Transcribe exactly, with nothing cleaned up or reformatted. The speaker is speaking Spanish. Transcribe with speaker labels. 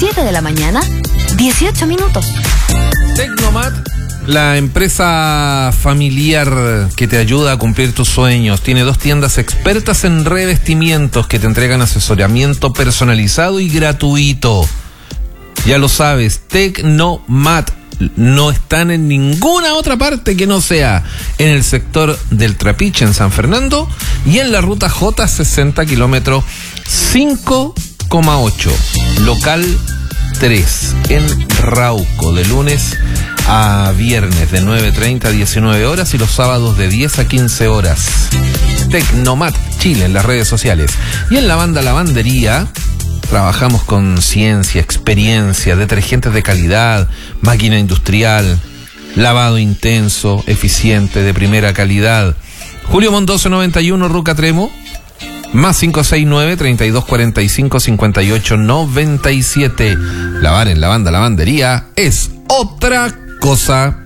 Speaker 1: siete de la mañana, dieciocho minutos.
Speaker 2: Tecnomat, la empresa familiar que te ayuda a cumplir tus sueños, tiene dos tiendas expertas en revestimientos que te entregan asesoramiento personalizado y gratuito. Ya lo sabes, Tecnomat. No están en ninguna otra parte que no sea en el sector del Trapiche en San Fernando y en la ruta J sesenta kilómetros cinco coma ocho, local tres en Rauco, de lunes a viernes de nueve treinta a diecinueve horas y los sábados de diez a quince horas. Tecnomat Chile en las redes sociales. Y en la banda Lavandería trabajamos con ciencia, experiencia, detergentes de calidad, máquina industrial, lavado intenso, eficiente, de primera calidad. Julio Mondoso noventa y uno, Ruca Tremo, más cinco seis nueve, treinta y dos cuarenta y cinco, cincuenta y ocho noventa y siete. Lavar en la banda Lavandería es otra cosa.